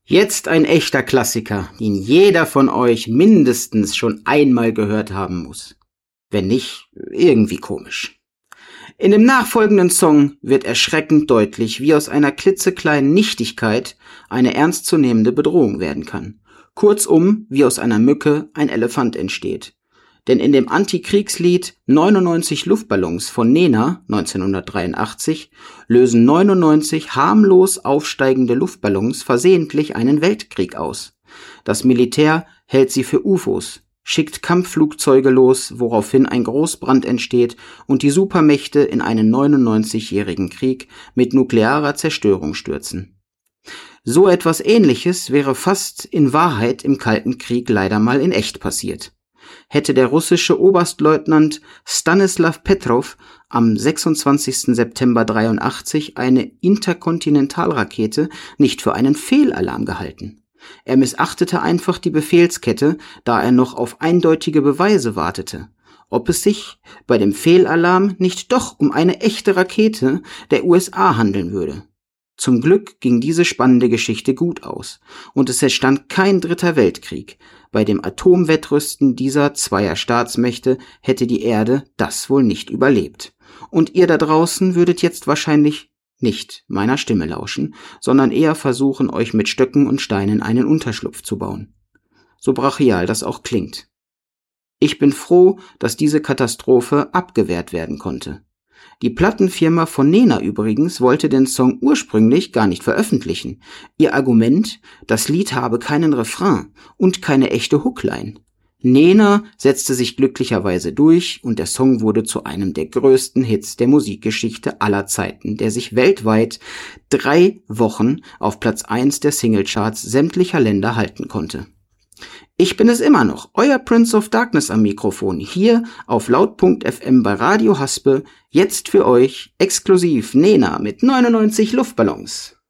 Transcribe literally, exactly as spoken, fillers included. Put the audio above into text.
Jetzt ein echter Klassiker, den jeder von euch mindestens schon einmal gehört haben muss. Wenn nicht, irgendwie komisch. In dem nachfolgenden Song wird erschreckend deutlich, wie aus einer klitzekleinen Nichtigkeit eine ernstzunehmende Bedrohung werden kann. Kurzum, wie aus einer Mücke ein Elefant entsteht. Denn in dem Antikriegslied neunundneunzig Luftballons von Nena neunzehnhundertdreiundachtzig lösen neunundneunzig harmlos aufsteigende Luftballons versehentlich einen Weltkrieg aus. Das Militär hält sie für U F Os, schickt Kampfflugzeuge los, woraufhin ein Großbrand entsteht und die Supermächte in einen neunundneunzigjährigen Krieg mit nuklearer Zerstörung stürzen. So etwas Ähnliches wäre fast in Wahrheit im Kalten Krieg leider mal in echt passiert. Hätte der russische Oberstleutnant Stanislaw Petrov am sechsundzwanzigsten September dreiundachtzig eine Interkontinentalrakete nicht für einen Fehlalarm gehalten. Er missachtete einfach die Befehlskette, da er noch auf eindeutige Beweise wartete, ob es sich bei dem Fehlalarm nicht doch um eine echte Rakete der U S A handeln würde. Zum Glück ging diese spannende Geschichte gut aus und es entstand kein dritter Weltkrieg. Bei dem Atomwettrüsten dieser zweier Staatsmächte hätte die Erde das wohl nicht überlebt. Und ihr da draußen würdet jetzt wahrscheinlich nicht meiner Stimme lauschen, sondern eher versuchen, euch mit Stöcken und Steinen einen Unterschlupf zu bauen. So brachial das auch klingt. Ich bin froh, dass diese Katastrophe abgewehrt werden konnte. Die Plattenfirma von Nena übrigens wollte den Song ursprünglich gar nicht veröffentlichen. Ihr Argument, das Lied habe keinen Refrain und keine echte Hookline. Nena setzte sich glücklicherweise durch und der Song wurde zu einem der größten Hits der Musikgeschichte aller Zeiten, der sich weltweit drei Wochen auf Platz eins der Singlecharts sämtlicher Länder halten konnte. Ich bin es immer noch, euer Prince of Darkness am Mikrofon, hier auf laut Punkt F M bei Radio Haspe, jetzt für euch exklusiv Nena mit neunundneunzig Luftballons.